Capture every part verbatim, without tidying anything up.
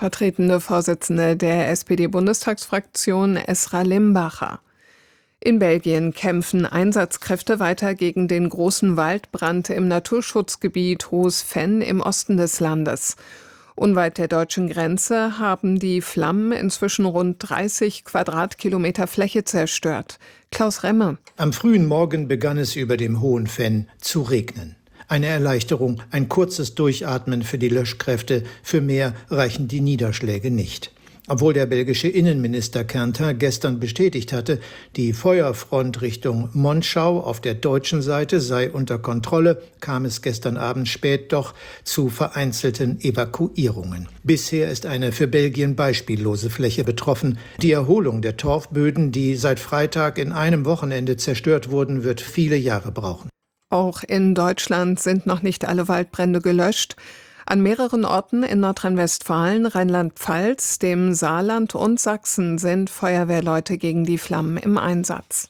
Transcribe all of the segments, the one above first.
Vertretende Vorsitzende der S P D-Bundestagsfraktion Esra Limbacher. In Belgien kämpfen Einsatzkräfte weiter gegen den großen Waldbrand im Naturschutzgebiet Hohes Venn im Osten des Landes. Unweit der deutschen Grenze haben die Flammen inzwischen rund dreißig Quadratkilometer Fläche zerstört. Klaus Remme. Am frühen Morgen begann es über dem Hohen Venn zu regnen. Eine Erleichterung, ein kurzes Durchatmen für die Löschkräfte, für mehr reichen die Niederschläge nicht. Obwohl der belgische Innenminister Quentin gestern bestätigt hatte, die Feuerfront Richtung Monschau auf der deutschen Seite sei unter Kontrolle, kam es gestern Abend spät doch zu vereinzelten Evakuierungen. Bisher ist eine für Belgien beispiellose Fläche betroffen. Die Erholung der Torfböden, die seit Freitag in einem Wochenende zerstört wurden, wird viele Jahre brauchen. Auch in Deutschland sind noch nicht alle Waldbrände gelöscht. An mehreren Orten in Nordrhein-Westfalen, Rheinland-Pfalz, dem Saarland und Sachsen sind Feuerwehrleute gegen die Flammen im Einsatz.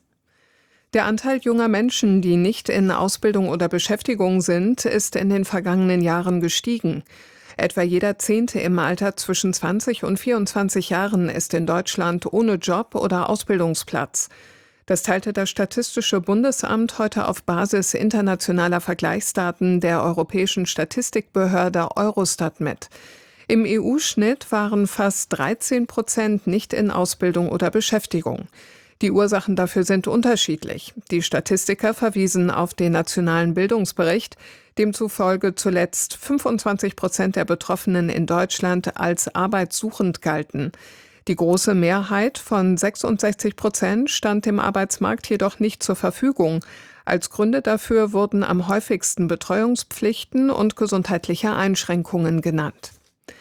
Der Anteil junger Menschen, die nicht in Ausbildung oder Beschäftigung sind, ist in den vergangenen Jahren gestiegen. Etwa jeder Zehnte im Alter zwischen zwanzig und vierundzwanzig Jahren ist in Deutschland ohne Job oder Ausbildungsplatz. Das teilte das Statistische Bundesamt heute auf Basis internationaler Vergleichsdaten der Europäischen Statistikbehörde Eurostat mit. Im E U-Schnitt waren fast dreizehn Prozent nicht in Ausbildung oder Beschäftigung. Die Ursachen dafür sind unterschiedlich. Die Statistiker verwiesen auf den nationalen Bildungsbericht, demzufolge zuletzt fünfundzwanzig Prozent der Betroffenen in Deutschland als arbeitssuchend galten. Die große Mehrheit von sechsundsechzig Prozent stand dem Arbeitsmarkt jedoch nicht zur Verfügung. Als Gründe dafür wurden am häufigsten Betreuungspflichten und gesundheitliche Einschränkungen genannt.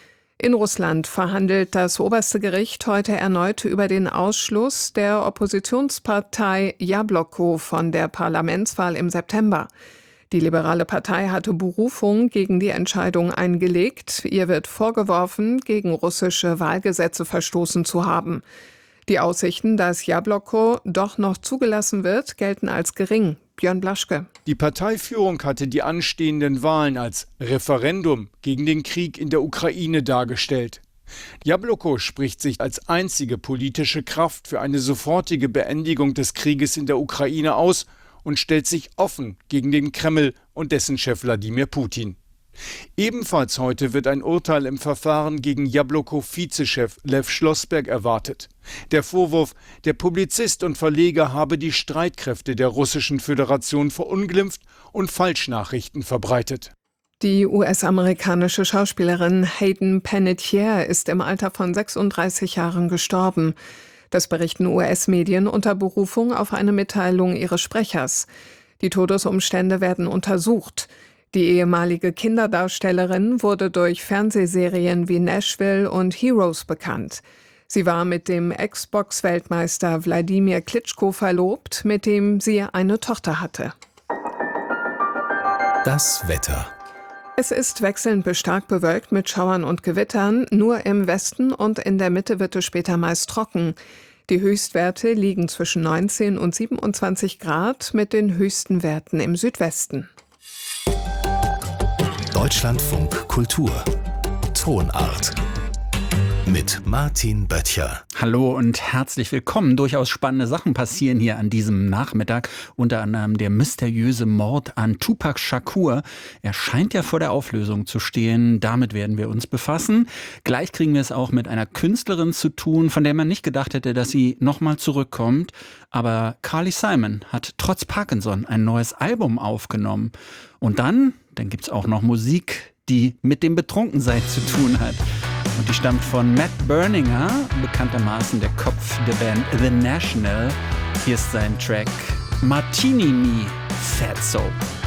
In Russland verhandelt das oberste Gericht heute erneut über den Ausschluss der Oppositionspartei Jabloko von der Parlamentswahl im September. Die liberale Partei hatte Berufung gegen die Entscheidung eingelegt. Ihr wird vorgeworfen, gegen russische Wahlgesetze verstoßen zu haben. Die Aussichten, dass Jabloko doch noch zugelassen wird, gelten als gering. Björn Blaschke. Die Parteiführung hatte die anstehenden Wahlen als Referendum gegen den Krieg in der Ukraine dargestellt. Jabloko spricht sich als einzige politische Kraft für eine sofortige Beendigung des Krieges in der Ukraine aus und stellt sich offen gegen den Kreml und dessen Chef Wladimir Putin. Ebenfalls heute wird ein Urteil im Verfahren gegen Jabloko-Vizechef Lew Schlossberg erwartet. Der Vorwurf, der Publizist und Verleger habe die Streitkräfte der Russischen Föderation verunglimpft und Falschnachrichten verbreitet. Die U S-amerikanische Schauspielerin Hayden Panettiere ist im Alter von sechsunddreißig Jahren gestorben. Das berichten U S-Medien unter Berufung auf eine Mitteilung ihres Sprechers. Die Todesumstände werden untersucht. Die ehemalige Kinderdarstellerin wurde durch Fernsehserien wie Nashville und Heroes bekannt. Sie war mit dem Ex-Box-Weltmeister Wladimir Klitschko verlobt, mit dem sie eine Tochter hatte. Das Wetter. Es ist wechselnd bis stark bewölkt mit Schauern und Gewittern. Nur im Westen und in der Mitte wird es später meist trocken. Die Höchstwerte liegen zwischen neunzehn und siebenundzwanzig Grad mit den höchsten Werten im Südwesten. Deutschlandfunk Kultur. Tonart. Mit Martin Böttcher. Hallo und herzlich willkommen. Durchaus spannende Sachen passieren hier an diesem Nachmittag. Unter anderem der mysteriöse Mord an Tupac Shakur. Er scheint ja vor der Auflösung zu stehen. Damit werden wir uns befassen. Gleich kriegen wir es auch mit einer Künstlerin zu tun, von der man nicht gedacht hätte, dass sie nochmal zurückkommt. Aber Carly Simon hat trotz Parkinson ein neues Album aufgenommen. Und dann, dann gibt's auch noch Musik, die mit dem Betrunkensein zu tun hat. Und die stammt von Matt Berninger, bekanntermaßen der Kopf der Band The National. Hier ist sein Track Martini Me Fatso.